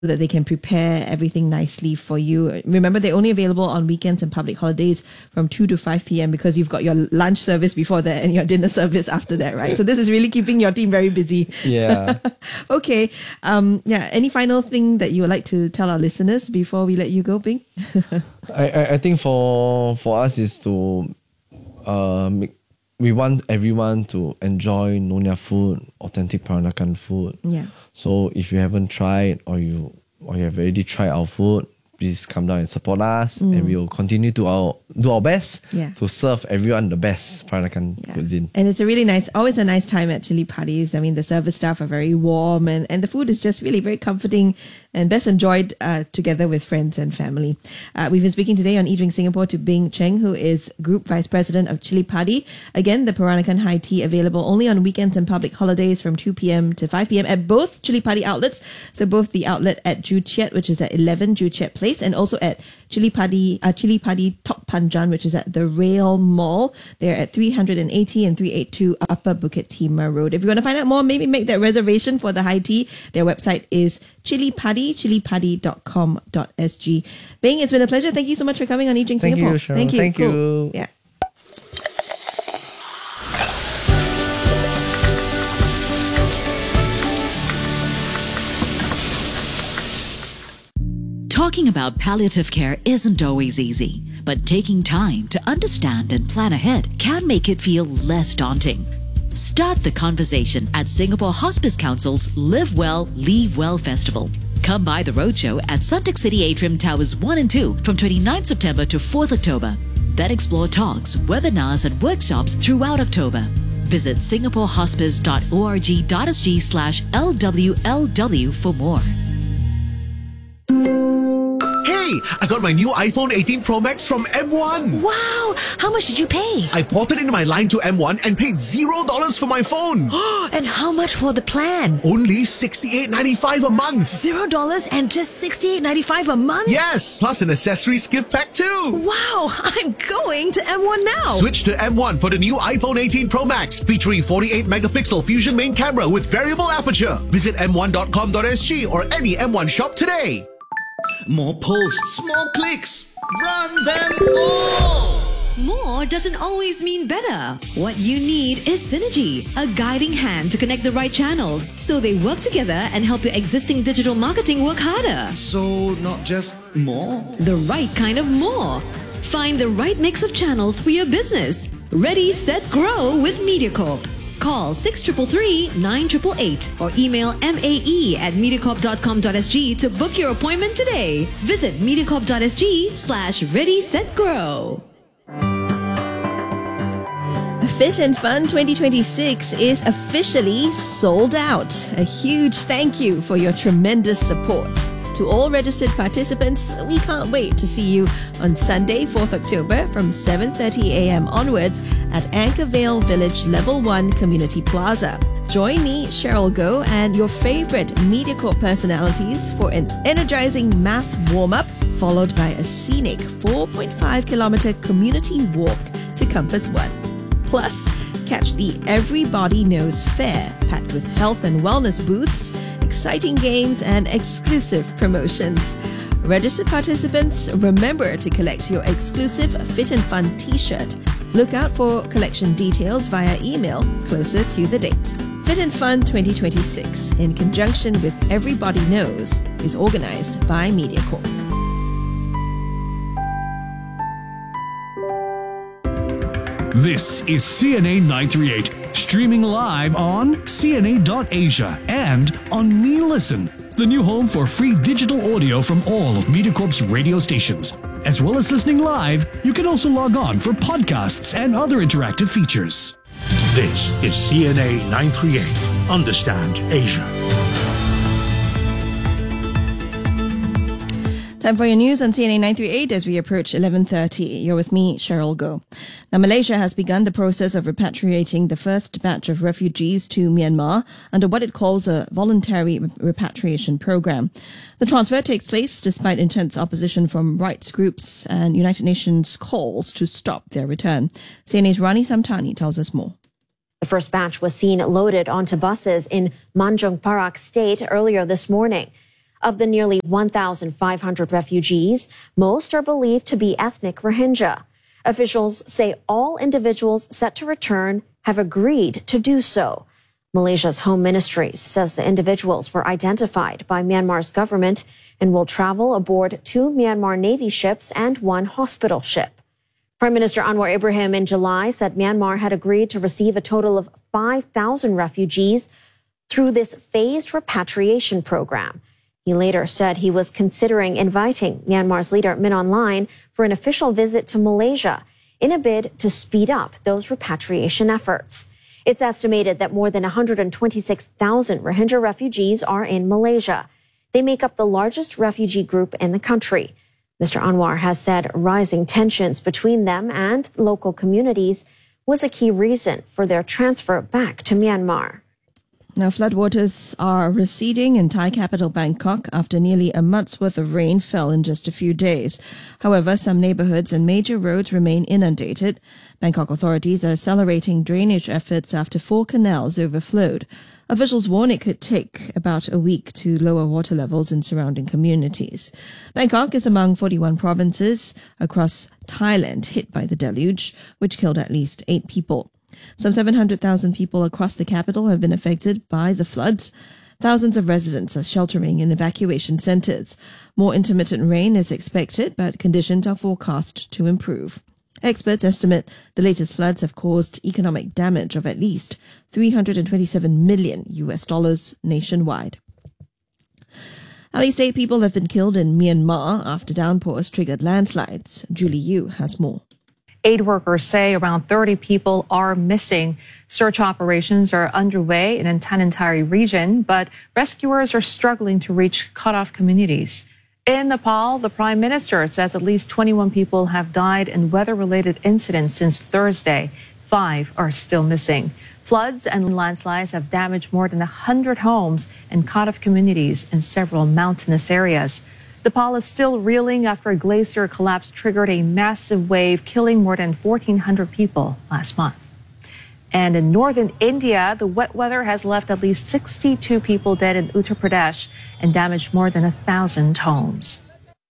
that they can prepare everything nicely for you. Remember, they're only available on weekends and public holidays from 2 to 5 p.m. because you've got your lunch service before that and your dinner service after that, right? So this is really keeping your team very busy. Yeah. Okay. Any final thing that you would like to tell our listeners before we let you go, Bing? I think for us is to we want everyone to enjoy Nyonya food, authentic Peranakan food. Yeah. So if you haven't tried or you have already tried our food, please come down and support us, and we will continue to do our best to serve everyone the best Peranakan cuisine. And it's always a nice time at Chili Parties. I mean, the service staff are very warm, and the food is just really very comforting and best enjoyed together with friends and family. We've been speaking today on Eat Drink Singapore to Bing Cheng, who is Group Vice President of Chili Party. Again, the Peranakan High Tea available only on weekends and public holidays from 2 p.m. to 5 p.m. at both Chili Party outlets. So both the outlet at Joo Chiat, which is at 11 Joo Chiat Place, and also at Chili Party Tok Panjan, which is at the Rail Mall. They're at 380 and 382 Upper Bukit Timah Road. If you want to find out more, maybe make that reservation for the high tea. Their website is chiliparty.com.sg. Bing, it's been a pleasure. Thank you so much for coming on Eat Drink Singapore. Thank you, Cheryl. Thank you. Cool. Yeah. Talking about palliative care isn't always easy, but taking time to understand and plan ahead can make it feel less daunting. Start the conversation at Singapore Hospice Council's Live Well, Leave Well Festival. Come by the roadshow at Suntec City Atrium Towers 1 and 2 from 29 September to 4th October. Then explore talks, webinars and workshops throughout October. Visit singaporehospice.org.sg/LWLW for more. Hey, I got my new iPhone 18 Pro Max from M1. Wow! How much did you pay? I ported in my line to M1 and paid $0 for my phone. And how much for the plan? Only $68.95 a month. $0 and just $68.95 a month? Yes, plus an accessories gift pack too. Wow! I'm going to M1 now. Switch to M1 for the new iPhone 18 Pro Max featuring 48 megapixel Fusion main camera with variable aperture. Visit m1.com.sg or any M1 shop today. More posts, more clicks. Run them all! More doesn't always mean better. What you need is synergy, a guiding hand to connect the right channels so they work together and help your existing digital marketing work harder. So, not just more? The right kind of more. Find the right mix of channels for your business. Ready, set, grow with MediaCorp. Call 6333-9888 or email mae@mediacorp.com.sg to book your appointment today. Visit mediacorp.sg/ready-set-grow. Fit and Fun 2026 is officially sold out. A huge thank you for your tremendous support. To all registered participants, we can't wait to see you on Sunday, 4th October from 7:30 a.m. onwards at Anchorvale Village Level 1 Community Plaza. Join me, Cheryl Goh, and your favorite MediaCorp personalities for an energizing mass warm-up, followed by a scenic 4.5-kilometer community walk to Compass One. Plus, catch the Everybody Knows Fair, packed with health and wellness booths, exciting games, and exclusive promotions. Registered participants, remember to collect your exclusive Fit and Fun t-shirt. Look out for collection details via email closer to the date. Fit and Fun 2026, in conjunction with Everybody Knows, is organized by MediaCorp. This is CNA 938, streaming live on CNA.Asia and on MeListen, the new home for free digital audio from all of MediaCorp's radio stations. As well as listening live, you can also log on for podcasts and other interactive features. This is CNA 938, Understand Asia. Time for your news on CNA 938 as we approach 11:30. You're with me, Cheryl Goh. Now, Malaysia has begun the process of repatriating the first batch of refugees to Myanmar under what it calls a voluntary repatriation program. The transfer takes place despite intense opposition from rights groups and United Nations calls to stop their return. CNA's Rani Samtani tells us more. The first batch was seen loaded onto buses in Manjung Parak State earlier this morning. Of the nearly 1,500 refugees, most are believed to be ethnic Rohingya. Officials say all individuals set to return have agreed to do so. Malaysia's Home Ministry says the individuals were identified by Myanmar's government and will travel aboard 2 Myanmar Navy ships and 1 hospital ship. Prime Minister Anwar Ibrahim in July said Myanmar had agreed to receive a total of 5,000 refugees through this phased repatriation program. He later said he was considering inviting Myanmar's leader Min Aung Hlaing for an official visit to Malaysia in a bid to speed up those repatriation efforts. It's estimated that more than 126,000 Rohingya refugees are in Malaysia. They make up the largest refugee group in the country. Mr. Anwar has said rising tensions between them and local communities was a key reason for their transfer back to Myanmar. Now, floodwaters are receding in Thai capital Bangkok after nearly a month's worth of rain fell in just a few days. However, some neighborhoods and major roads remain inundated. Bangkok authorities are accelerating drainage efforts after 4 canals overflowed. Officials warn it could take about a week to lower water levels in surrounding communities. Bangkok is among 41 provinces across Thailand hit by the deluge, which killed at least 8 people. Some 700,000 people across the capital have been affected by the floods. Thousands of residents are sheltering in evacuation centers. More intermittent rain is expected, but conditions are forecast to improve. Experts estimate the latest floods have caused economic damage of at least $327 million nationwide. At least 8 people have been killed in Myanmar after downpours triggered landslides. Julie Yu has more. Aid workers say around 30 people are missing. Search operations are underway in Tanintari region, but rescuers are struggling to reach cut-off communities. In Nepal, the Prime Minister says at least 21 people have died in weather-related incidents since Thursday. 5 are still missing. Floods and landslides have damaged more than 100 homes and cut-off communities in several mountainous areas. Nepal is still reeling after a glacier collapse triggered a massive wave, killing more than 1,400 people last month. And in northern India, the wet weather has left at least 62 people dead in Uttar Pradesh and damaged more than 1,000 homes.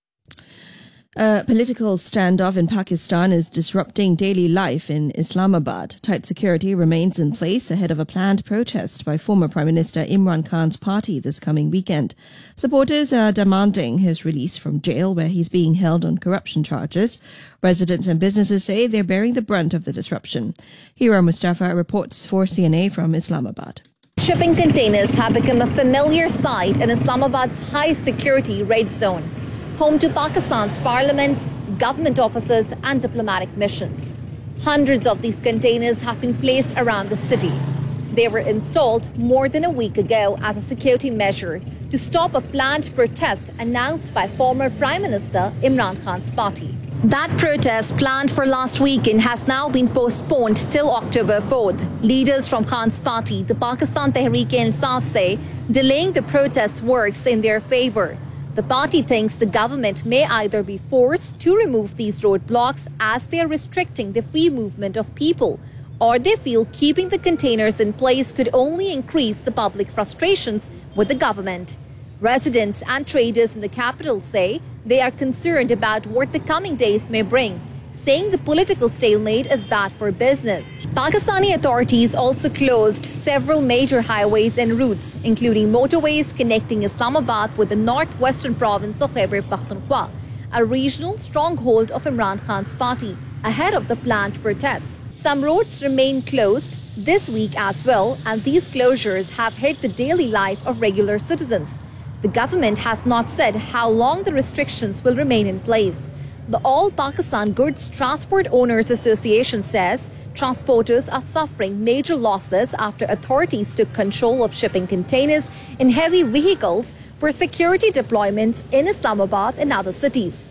A political standoff in Pakistan is disrupting daily life in Islamabad. Tight security remains in place ahead of a planned protest by former Prime Minister Imran Khan's party this coming weekend. Supporters are demanding his release from jail, where he's being held on corruption charges. Residents and businesses say they're bearing the brunt of the disruption. Hira Mustafa reports for CNA from Islamabad. Shipping containers have become a familiar sight in Islamabad's high-security red zone, home to Pakistan's parliament, government offices and diplomatic missions. Hundreds of these containers have been placed around the city. They were installed more than a week ago as a security measure to stop a planned protest announced by former Prime Minister Imran Khan's party. That protest, planned for last weekend, has now been postponed till October 4th. Leaders from Khan's party, the Pakistan Tehreek-e-Insaf, say delaying the protest works in their favor. The party thinks the government may either be forced to remove these roadblocks as they are restricting the free movement of people, or they feel keeping the containers in place could only increase the public frustrations with the government. Residents and traders in the capital say they are concerned about what the coming days may bring, saying the political stalemate is bad for business. Pakistani authorities also closed several major highways and routes, including motorways connecting Islamabad with the northwestern province of Khyber Pakhtunkhwa, a regional stronghold of Imran Khan's party, ahead of the planned protests. Some roads remain closed this week as well, and these closures have hit the daily life of regular citizens. The government has not said how long the restrictions will remain in place. The All Pakistan Goods Transport Owners Association says transporters are suffering major losses after authorities took control of shipping containers in heavy vehicles for security deployments in Islamabad and other cities.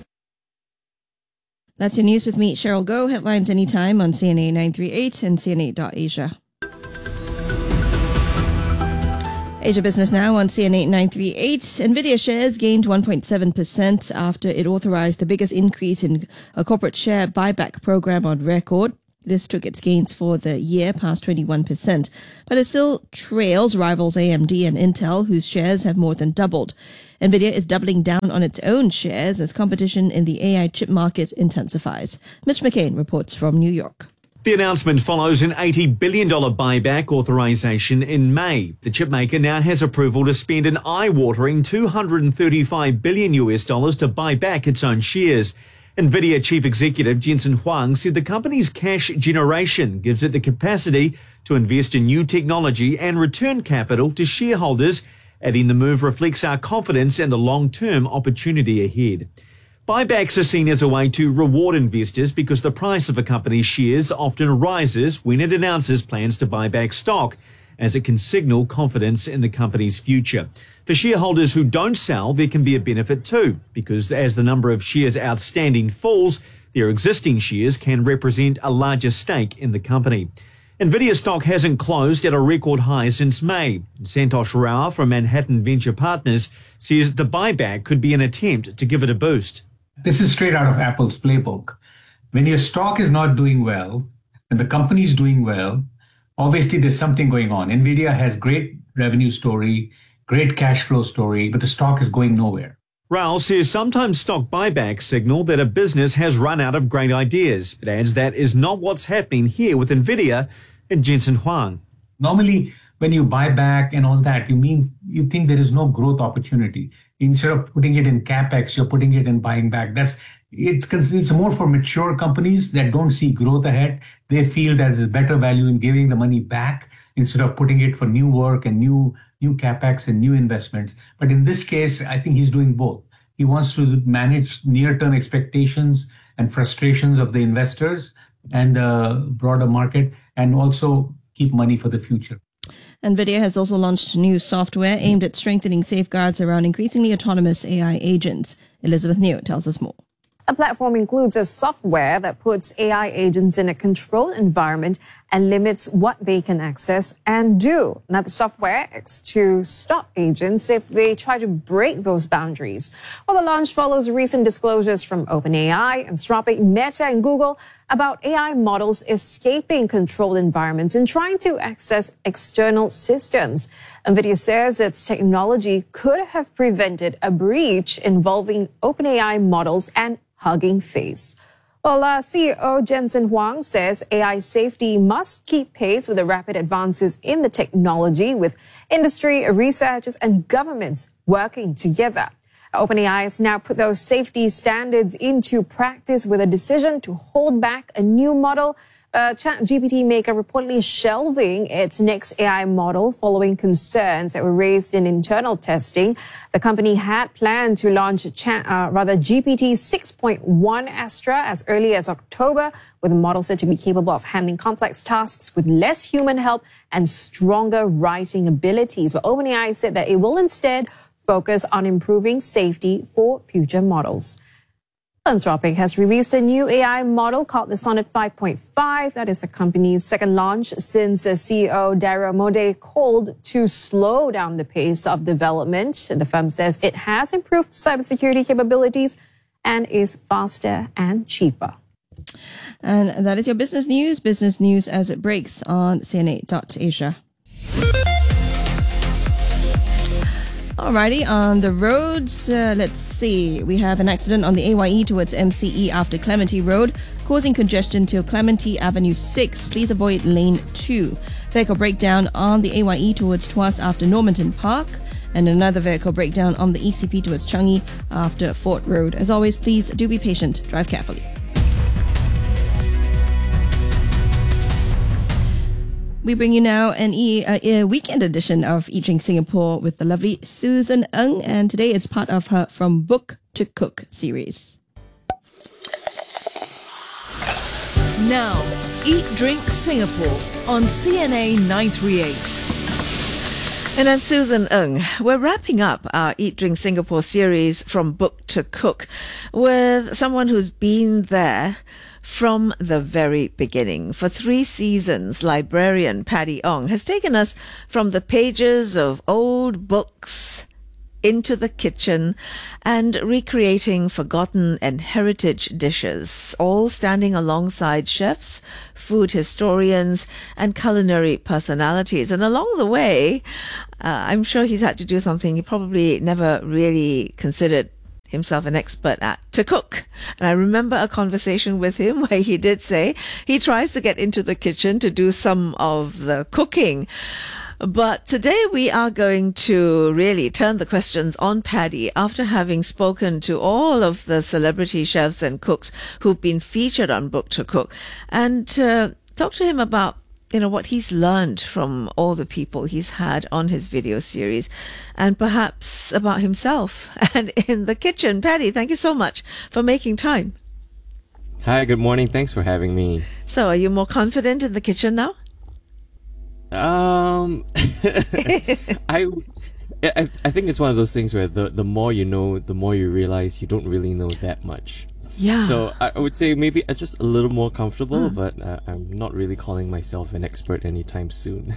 That's your news with me, Cheryl Goh. Headlines anytime on CNA 938 and CNA.Asia. Asia Business Now on CNA 938. NVIDIA shares gained 1.7% after it authorized the biggest increase in a corporate share buyback program on record. This took its gains for the year past 21%, but it still trails rivals AMD and Intel, whose shares have more than doubled. Nvidia is doubling down on its own shares as competition in the AI chip market intensifies. Mitch McCain reports from New York. The announcement follows an $80 billion buyback authorization in May. The chipmaker now has approval to spend an eye-watering $235 billion to buy back its own shares. Nvidia chief executive Jensen Huang said the company's cash generation gives it the capacity to invest in new technology and return capital to shareholders, adding the move reflects our confidence in the long-term opportunity ahead. Buybacks are seen as a way to reward investors because the price of a company's shares often rises when it announces plans to buy back stock, as it can signal confidence in the company's future. For shareholders who don't sell, there can be a benefit too, because as the number of shares outstanding falls, their existing shares can represent a larger stake in the company. Nvidia stock hasn't closed at a record high since May. Santosh Rao from Manhattan Venture Partners says the buyback could be an attempt to give it a boost. This is straight out of Apple's playbook. When your stock is not doing well and the company is doing well, obviously there's something going on. Nvidia has great revenue story, great cash flow story, but the stock is going nowhere. Rao says sometimes stock buybacks signal that a business has run out of great ideas, but adds that is not what's happening here with Nvidia and Jensen Huang. Normally, when you buy back and all that, you think there is no growth opportunity. Instead of putting it in capex, you're putting it in buying back. It's more for mature companies that don't see growth ahead. They feel that there's better value in giving the money back instead of putting it for new work and new capex and new investments. But in this case, I think he's doing both. He wants to manage near-term expectations and frustrations of the investors and the broader market, and also keep money for the future. NVIDIA has also launched new software aimed at strengthening safeguards around increasingly autonomous AI agents. Elizabeth Neo tells us more. The platform includes a software that puts AI agents in a controlled environment and limits what they can access and do. Now, the software acts to stop agents if they try to break those boundaries. Well, the launch follows recent disclosures from OpenAI, Anthropic, Meta, and Google about AI models escaping controlled environments and trying to access external systems. NVIDIA says its technology could have prevented a breach involving OpenAI models and Hugging Face. Well, CEO Jensen Huang says AI safety must keep pace with the rapid advances in the technology, with industry, researchers, and governments working together. OpenAI has now put those safety standards into practice with a decision to hold back a new model. ChatGPT maker reportedly shelving its next AI model following concerns that were raised in internal testing. The company had planned to launch GPT 6.1 Astra as early as October, with the model said to be capable of handling complex tasks with less human help and stronger writing abilities. But OpenAI said that it will instead focus on improving safety for future models. Anthropic has released a new AI model called the Sonnet 5.5. That is the company's second launch since CEO Dario Amodei called to slow down the pace of development. The firm says it has improved cybersecurity capabilities and is faster and cheaper. And that is your business news as it breaks on CNA.Asia. Alrighty, on the roads, let's see. We have an accident on the AYE towards MCE after Clementi Road, causing congestion till Clementi Avenue 6. Please avoid lane 2. Vehicle breakdown on the AYE towards Tuas after Normanton Park. And another vehicle breakdown on the ECP towards Changi after Fort Road. As always, please do be patient. Drive carefully. We bring you now a weekend edition of Eat Drink Singapore with the lovely Susan Ng, and today it's part of her From Book to Cook series. Now, Eat Drink Singapore on CNA 938. And I'm Susan Ng. We're wrapping up our Eat Drink Singapore series From Book to Cook with someone who's been there from the very beginning. For 3 seasons, librarian Patty Ong has taken us from the pages of old books into the kitchen and recreating forgotten and heritage dishes, all standing alongside chefs, food historians, and culinary personalities. And along the way, I'm sure he's had to do something he probably never really considered himself an expert at, to cook. And I remember a conversation with him where he did say he tries to get into the kitchen to do some of the cooking. But today we are going to really turn the questions on Paddy after having spoken to all of the celebrity chefs and cooks who've been featured on Book to Cook, and talk to him about what he's learned from all the people he's had on his video series, and perhaps about himself and in the kitchen. Paddy, thank you so much for making time. Hi, good morning. Thanks for having me. So, are you more confident in the kitchen now? I think it's one of those things where the more you know, the more you realize you don't really know that much. Yeah. So I would say maybe just a little more comfortable, but I'm not really calling myself an expert anytime soon.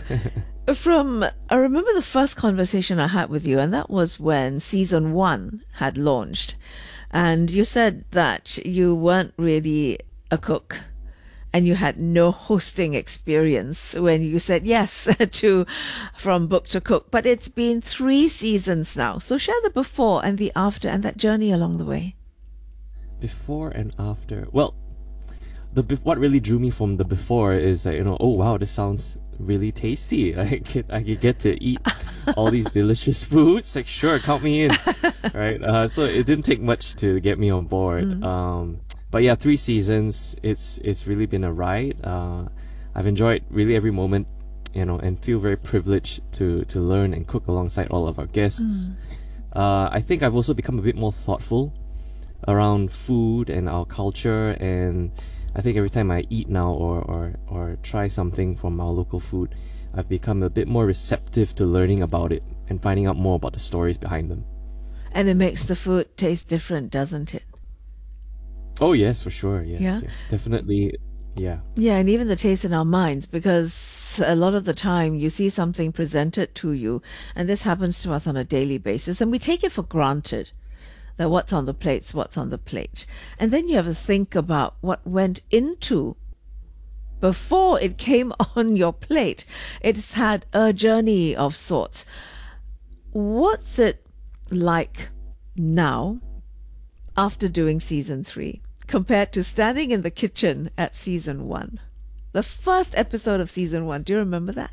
I remember the first conversation I had with you, and that was when season 1 had launched. And you said that you weren't really a cook and you had no hosting experience when you said yes from Book to Cook. But it's been 3 seasons now. So share the before and the after and that journey along the way. Before and after. Well, what really drew me from the before is that, oh wow, this sounds really tasty. I could get to eat all these delicious foods. Like, sure, count me in. Right? So it didn't take much to get me on board. But yeah, 3 seasons. It's really been a ride. I've enjoyed really every moment, and feel very privileged to learn and cook alongside all of our guests. I think I've also become a bit more thoughtful around food and our culture, and I think every time I eat now or try something from our local food, I've become a bit more receptive to learning about it and finding out more about the stories behind them. And it makes the food taste different, doesn't it? Oh yes, for sure. Yes, yeah? Yes, definitely. Yeah. Yeah, and even the taste in our minds, because a lot of the time you see something presented to you, and this happens to us on a daily basis, and we take it for granted that what's on the plate's what's on the plate. And then you have to think about what went into before it came on your plate. It's had a journey of sorts. What's it like now, after doing season 3, compared to standing in the kitchen at season 1? The first episode of season 1, do you remember that?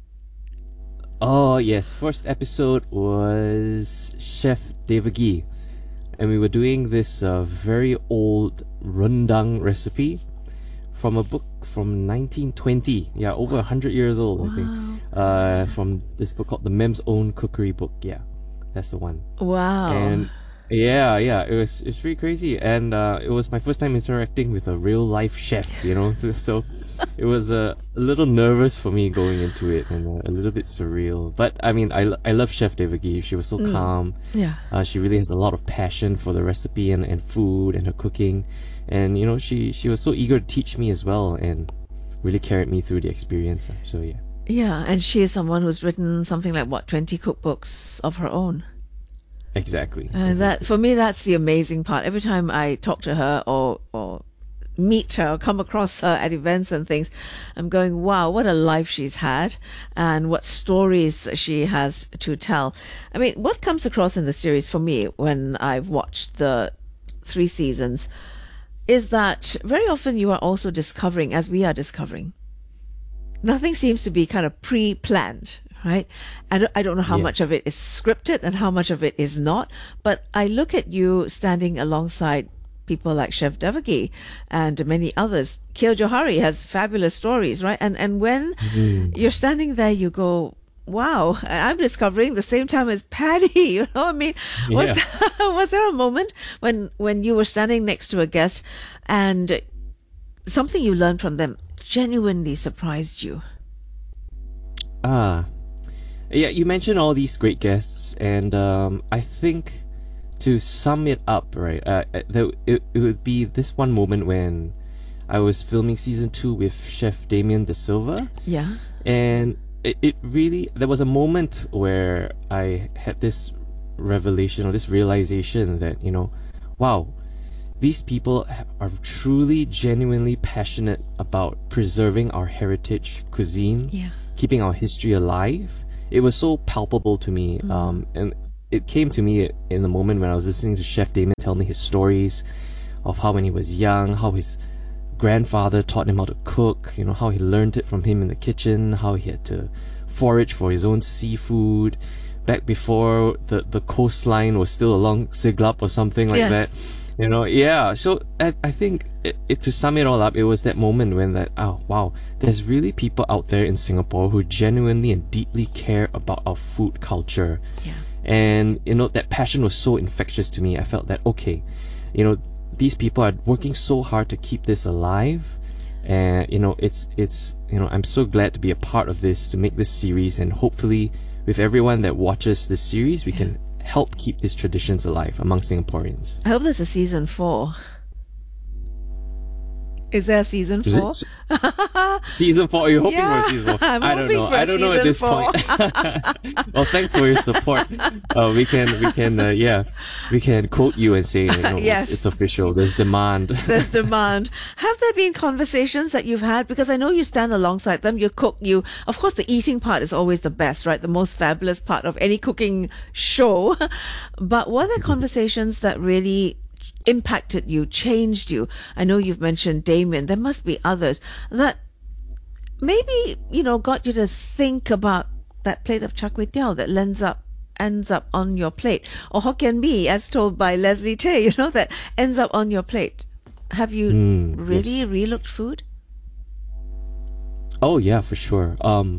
Oh, yes. First episode was Chef Devagi. And we were doing this very old rendang recipe from a book from 1920. Yeah, over 100 years old, I think. From this book called The Mem's Own Cookery Book. Yeah, that's the one. Wow. And yeah, it's really crazy. And it was my first time interacting with a real life chef, So it was a little nervous for me going into it, and a little bit surreal. But I mean, I love Chef Devagi. She was so calm. Yeah. She really has a lot of passion for the recipe and food and her cooking. And she was so eager to teach me as well, and really carried me through the experience. So yeah. Yeah, and she is someone who's written something like 20 cookbooks of her own. Exactly. That, for me, that's the amazing part. Every time I talk to her or meet her or come across her at events and things, I'm going, wow, what a life she's had and what stories she has to tell. I mean, what comes across in the series for me when I've watched the 3 seasons is that very often you are also discovering, as we are discovering, nothing seems to be kind of pre-planned. Right? I don't know how much of it is scripted and how much of it is not, but I look at you standing alongside people like Chef Devagi and many others. Keo Johari has fabulous stories, right? And when you're standing there, you go, wow, I'm discovering the same time as Paddy. I mean, was there a moment when you were standing next to a guest and something you learned from them genuinely surprised you? Yeah, you mentioned all these great guests, and I think to sum it up, right, it would be this one moment when I was filming season 2 with Chef Damien De Silva. Yeah. And it really, there was a moment where I had this revelation or this realization that, you know, wow, these people are truly, genuinely passionate about preserving our heritage cuisine, keeping our history alive. It was so palpable to me. And it came to me in the moment when I was listening to Chef Damon tell me his stories of how when he was young, how his grandfather taught him how to cook, you know, how he learned it from him in the kitchen, how he had to forage for his own seafood back before the coastline was still along Siglap or something like that. You know, so I think to sum it all up, it was that moment when oh wow, there's really people out there in Singapore who genuinely and deeply care about our food culture. And, you know, that passion was so infectious to me. I felt that, okay, you know, these people are working so hard to keep this alive. And, you know, it's you know, I'm so glad to be a part of this, to make this series. And hopefully, with everyone that watches this series, we can help keep these traditions alive among Singaporeans. I hope there's a season 4. Is there a season 4? Season 4? Are you hoping for a season 4? I don't know. I don't know at this point. Well, thanks for your support. We can quote you and say, you know, it's official. There's demand. There's demand. Have there been conversations that you've had? Because I know you stand alongside them. You cook. Of course, the eating part is always the best, right? The most fabulous part of any cooking show. But were there conversations that really impacted you, changed you? I know you've mentioned Damien. There must be others that maybe, you know, got you to think about that plate of char kway teow that ends up on your plate, or Hokkien mee, as told by Leslie Tay, you know, that ends up on your plate. Have you really relooked food? Oh yeah, for sure.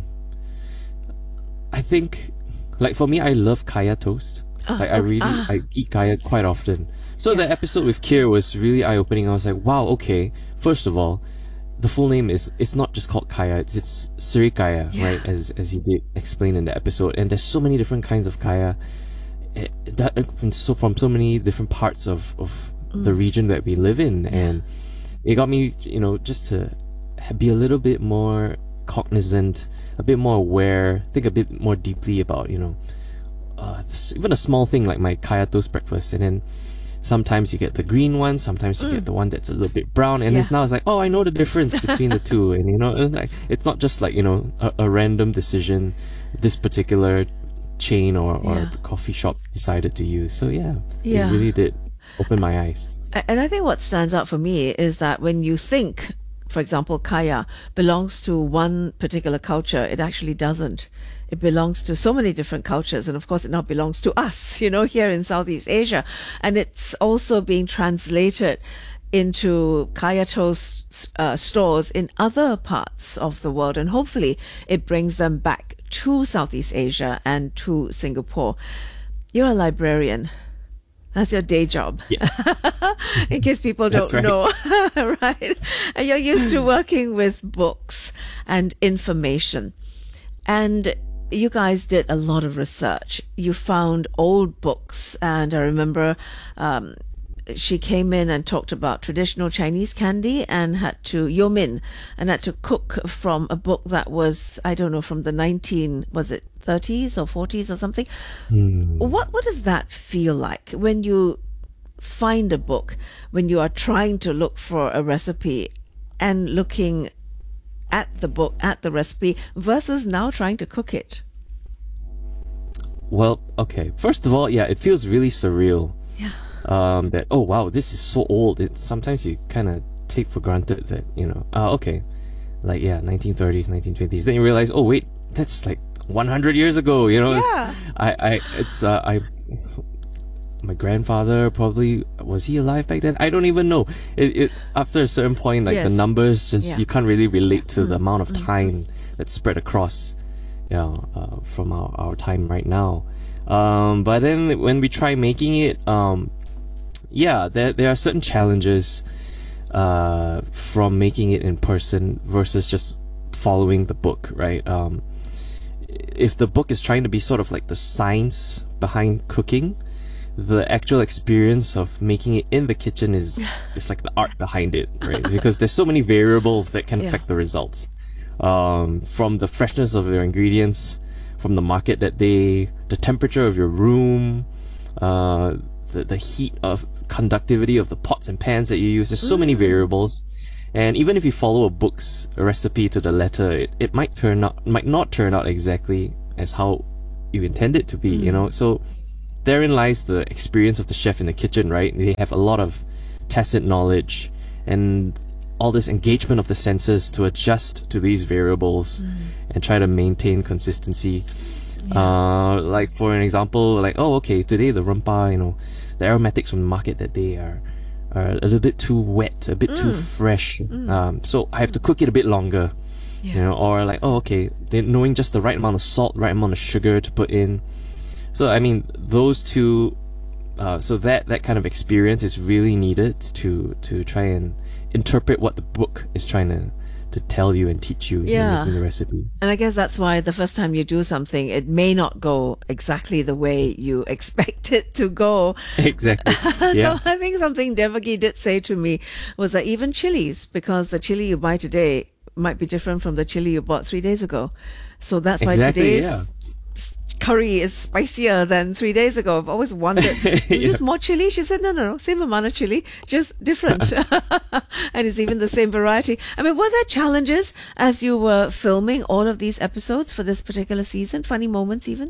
I think, like, for me, I love kaya toast. I eat kaya quite often. So the episode with Kier was really eye-opening. I was like, wow, okay. First of all, the full name it's not just called kaya, it's Srikaya, right? As he did explain in the episode. And there's so many different kinds of kaya from so many different parts of the region that we live in. And it got me, you know, just to be a little bit more cognizant, a bit more aware, think a bit more deeply about, you know, even a small thing like my kaya toast breakfast. And then sometimes you get the green one, sometimes you get the one that's a little bit brown, and it's like, oh, I know the difference between the two. And, you know, like, it's not just like, you know, a random decision this particular chain or coffee shop decided to use. So it really did open my eyes. And I think what stands out for me is that when you think, for example, kaya belongs to one particular culture, it actually doesn't. It belongs to so many different cultures, and of course it now belongs to us, you know, here in Southeast Asia. And it's also being translated into kaya toast stores in other parts of the world, and hopefully it brings them back to Southeast Asia and to Singapore. You're a librarian. That's your day job. In case people don't know. Right? And you're used to working with books and information. And you guys did a lot of research. You found old books, and I remember she came in and talked about traditional Chinese candy and had to cook from a book that was, I don't know, from the 30s or 40s or something. What does that feel like when you find a book, when you are trying to look for a recipe and looking at the book, at the recipe, versus now trying to cook it? Well, okay. First of all, it feels really surreal. That, oh wow, this is so old. Sometimes you kind of take for granted that, you know, okay, like 1930s, 1920s. Then you realize, oh wait, that's like 100 years ago. You know, my grandfather probably, was he alive back then? I don't even know. It after a certain point, like the numbers just you can't really relate to the amount of time that's spread across, from our time right now. But then when we try making it, there are certain challenges from making it in person versus just following the book, right? If the book is trying to be sort of like the science behind cooking, the actual experience of making it in the kitchen is like the art behind it, right? Because there's so many variables that can affect the results. From the freshness of your ingredients, from the market that day, the temperature of your room, the heat of conductivity of the pots and pans that you use. There's so many variables. And even if you follow a book's recipe to the letter, it might not turn out exactly as how you intend it to be, you know. So therein lies the experience of the chef in the kitchen, right? They have a lot of tacit knowledge and all this engagement of the senses to adjust to these variables and try to maintain consistency. Like for an example, like, oh, okay, today the rempah, you know, the aromatics from the market that day are a little bit too wet, a bit too fresh. So I have to cook it a bit longer, you know, or like, oh, okay, knowing just the right amount of salt, right amount of sugar to put in. So, I mean, those two, so that kind of experience is really needed to try and interpret what the book is trying to tell you and teach you in making the recipe. And I guess that's why the first time you do something, it may not go exactly the way you expect it to go. Exactly. So I think something Devaki did say to me was that even chilies, because the chili you buy today might be different from the chili you bought 3 days ago. So that's why today's curry is spicier than 3 days ago. I've always wondered, use more chili? She said, no, same amount of chili, just different. And it's even the same variety. I mean, were there challenges as you were filming all of these episodes for this particular season? Funny moments even?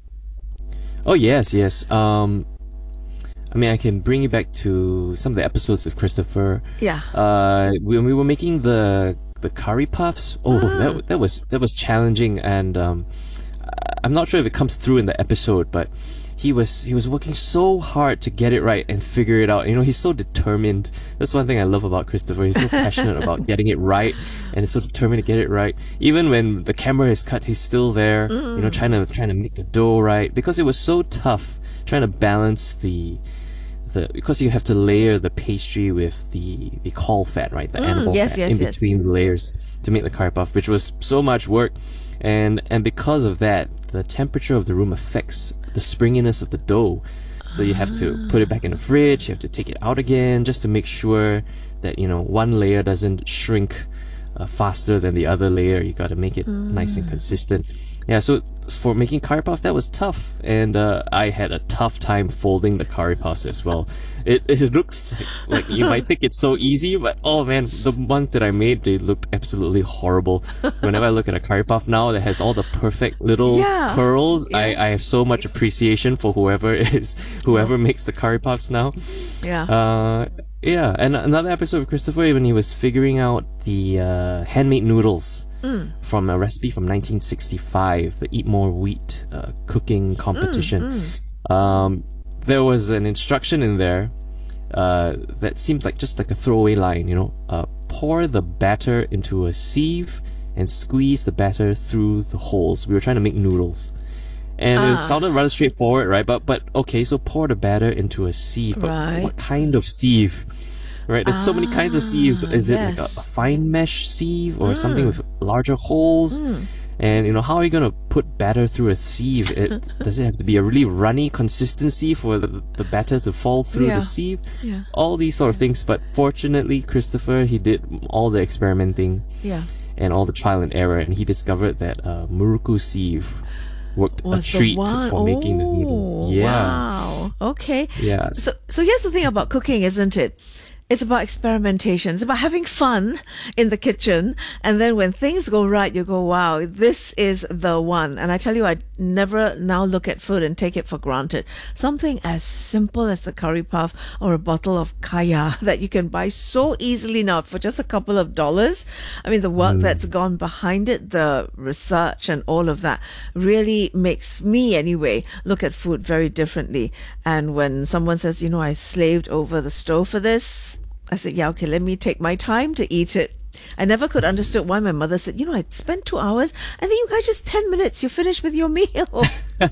Oh, yes. I mean, I can bring you back to some of the episodes with Christopher. Yeah. When we were making the curry puffs, that was challenging, and I'm not sure if it comes through in the episode, but he was working so hard to get it right and figure it out. You know, he's so determined. That's one thing I love about Christopher. He's so passionate about getting it right, and is so determined to get it right. Even when the camera is cut, he's still there, you know, trying to make the dough right, because it was so tough trying to balance because you have to layer the pastry with the caul fat, right? The animal fat in between the layers to make the curry puff, which was so much work. And because of that, the temperature of the room affects the springiness of the dough. So you have to put it back in the fridge, you have to take it out again just to make sure that, you know, one layer doesn't shrink faster than the other layer. You got to make it nice and consistent. Yeah, so for making curry puff, that was tough, and I had a tough time folding the curry puffs as well. It looks like you might think it's so easy, but oh man, the ones that I made, they looked absolutely horrible. Whenever I look at a curry puff now that has all the perfect little curls, I have so much appreciation for whoever makes the curry puffs now. And another episode of Christopher, when he was figuring out the handmade noodles from a recipe from 1965, the Eat More Wheat cooking competition. There was an instruction in there that seemed like just like a throwaway line, you know, pour the batter into a sieve and squeeze the batter through the holes. We were trying to make noodles. And it sounded rather straightforward, right? But okay, so pour the batter into a sieve. But what kind of sieve? Right, there's so many kinds of sieves. Is it like a fine mesh sieve or something with larger holes? And, you know, how are you going to put batter through a sieve? Does it have to be a really runny consistency for the batter to fall through the sieve? All these sort of things. But fortunately, Christopher, he did all the experimenting and all the trial and error, and he discovered that Muruku sieve worked a treat for making the noodles. Wow. Okay. Yeah. So here's the thing about cooking, isn't it? It's about experimentation. It's about having fun in the kitchen. And then when things go right, you go, wow, this is the one. And I tell you, I never now look at food and take it for granted. Something as simple as the curry puff or a bottle of kaya that you can buy so easily now for just a couple of dollars. I mean, the work that's gone behind it, the research and all of that really makes me anyway look at food very differently. And when someone says, you know, I slaved over the stove for this, I said, yeah, okay, let me take my time to eat it. I never could understand why my mother said, you know, I'd spend 2 hours and then you guys just 10 minutes, you're finished with your meal.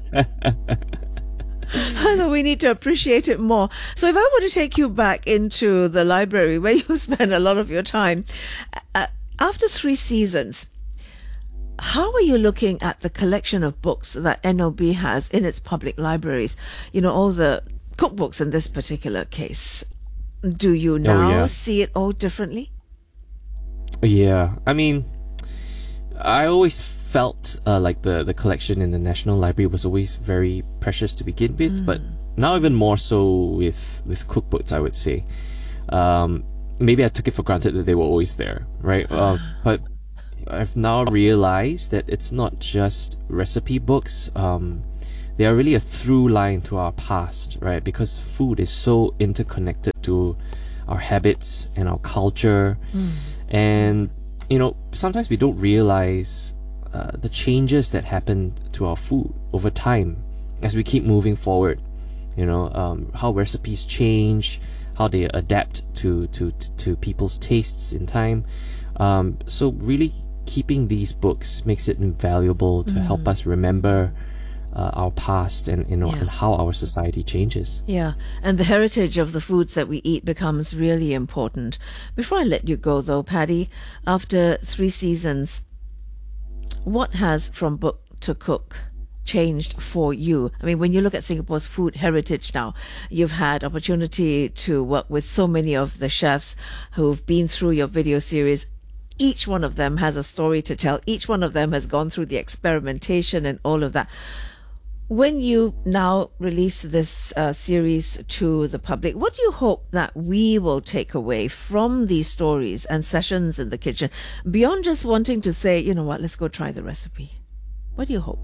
So we need to appreciate it more. So if I were to take you back into the library where you spend a lot of your time, after 3 seasons, how are you looking at the collection of books that NLB has in its public libraries? You know, all the cookbooks in this particular case. Do you now see it all differently? Yeah, I mean, I always felt like the collection in the National Library was always very precious to begin with, but now even more so with cookbooks, I would say. Maybe I took it for granted that they were always there, right? But I've now realized that it's not just recipe books. They are really a through line to our past, right? Because food is so interconnected to our habits and our culture. And, you know, sometimes we don't realize the changes that happen to our food over time as we keep moving forward. You know, how recipes change, how they adapt to people's tastes in time. So really keeping these books makes it invaluable to help us remember our past and, you know, and how our society changes. Yeah, and the heritage of the foods that we eat becomes really important. Before I let you go though, Paddy, after 3 seasons, what has From Book to Cook changed for you? I mean, when you look at Singapore's food heritage now, you've had opportunity to work with so many of the chefs who've been through your video series. Each one of them has a story to tell. Each one of them has gone through the experimentation and all of that. When you now release this series to the public, what do you hope that we will take away from these stories and sessions in the kitchen, beyond just wanting to say, you know what, let's go try the recipe? What do you hope?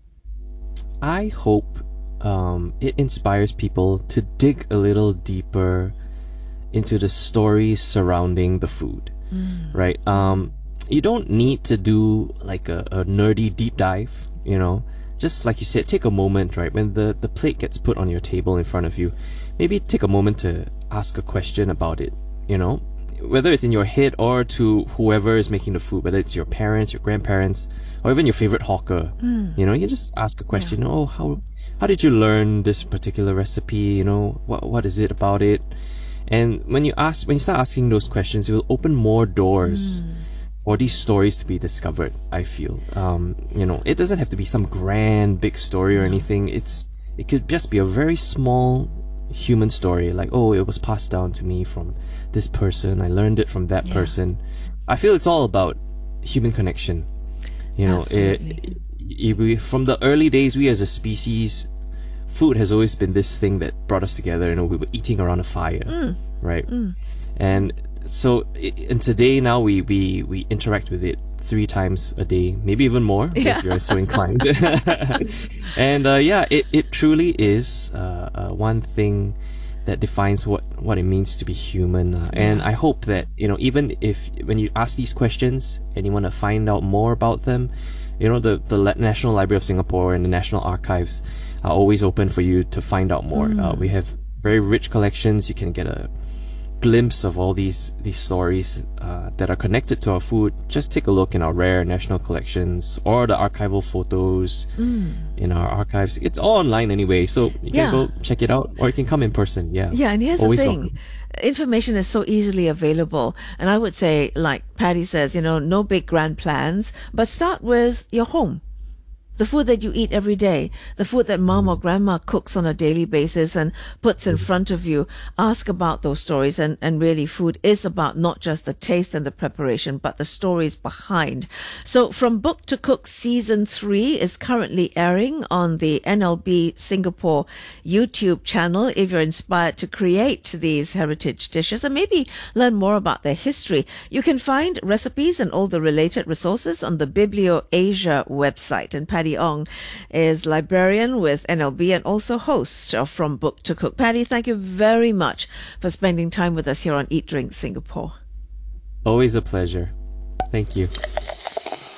I hope it inspires people to dig a little deeper into the stories surrounding the food, right? You don't need to do like a nerdy deep dive, you know. Just like you said, take a moment, right? When the plate gets put on your table in front of you, maybe take a moment to ask a question about it, you know? Whether it's in your head or to whoever is making the food, whether it's your parents, your grandparents, or even your favorite hawker, you know, you just ask a question. Oh, how did you learn this particular recipe? You know, what is it about it? And when you start asking those questions, it will open more doors for these stories to be discovered, I feel. You know, it doesn't have to be some grand, big story or anything. It could just be a very small human story, like, oh, it was passed down to me from this person, I learned it from that person. I feel it's all about human connection. You know, from the early days, we as a species, food has always been this thing that brought us together. You know, we were eating around a fire, right? And so, and today now we interact with it 3 times a day, maybe even more if you're so inclined. And it truly is one thing that defines what it means to be human. And I hope that, you know, even if when you ask these questions and you want to find out more about them, you know, the National Library of Singapore and the National Archives are always open for you to find out more. We have very rich collections. You can get a glimpse of all these stories that are connected to our food. Just take a look in our rare national collections or the archival photos in our archives. It's all online anyway, so you can go check it out, or you can come in person. And here's always the thing. welcome. Information is so easily available, and I would say, like Paddy says, you know, no big grand plans, but start with your home. The food that you eat every day, the food that mom or grandma cooks on a daily basis and puts in front of you. Ask about those stories, and really food is about not just the taste and the preparation, but the stories behind. So From Book to Cook Season 3 is currently airing on the NLB Singapore YouTube channel. If you're inspired to create these heritage dishes and maybe learn more about their history, you can find recipes and all the related resources on the Biblio Asia website. And Paddy Ong is librarian with NLB and also host of From Book to Cook. Paddy, thank you very much for spending time with us here on Eat Drink Singapore. Always a pleasure. Thank you.